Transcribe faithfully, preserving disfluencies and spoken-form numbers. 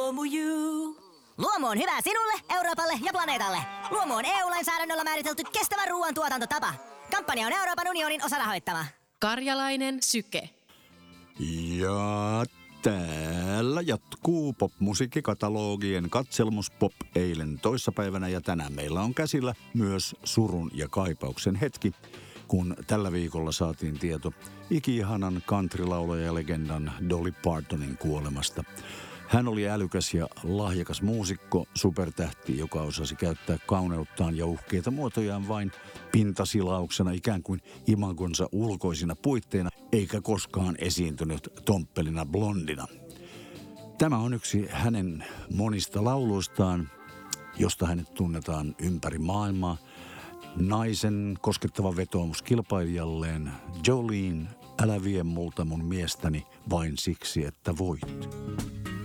Luomu.you. Luomu on hyvä sinulle, Euroopalle ja planeetalle. Luomu on E U-lainsäädännöllä määritelty kestävä ruoantuotantotapa. Kampanja on Euroopan unionin osarahoittama. Karjalainen syke. Ja täällä jatkuu popmusiikkikatalogien katselmus pop eilen toissapäivänä ja tänään meillä on käsillä myös surun ja kaipauksen hetki, kun tällä viikolla saatiin tieto iki-ihanan countrylaulaja ja legendan Dolly Partonin kuolemasta. Hän oli älykäs ja lahjakas muusikko, supertähti, joka osasi käyttää kauneuttaan ja uhkeita muotojaan vain pintasilauksena, ikään kuin imagonsa ulkoisina puitteina, eikä koskaan esiintynyt tomppelina blondina. Tämä on yksi hänen monista lauluistaan, josta hänet tunnetaan ympäri maailmaa. Naisen koskettava vetoomus kilpailijalleen: Jolene, älä vie multa mun miestäni vain siksi, että voit.